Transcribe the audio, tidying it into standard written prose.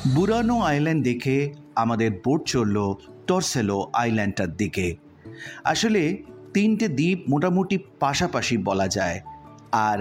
বুরানো island দেখে আমাদের boat চলল টর্সেলো আইল্যান্ডটার দিকে। আসলে তিনটে দ্বীপ মোটামুটি পাশাপাশি বলা যায়, আর